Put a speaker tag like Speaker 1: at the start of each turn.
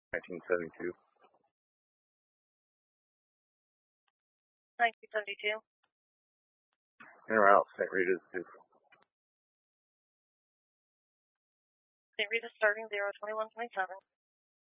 Speaker 1: 1972.
Speaker 2: 1972.
Speaker 1: In or out, St. Rita's is
Speaker 2: St. Rita starting 02127.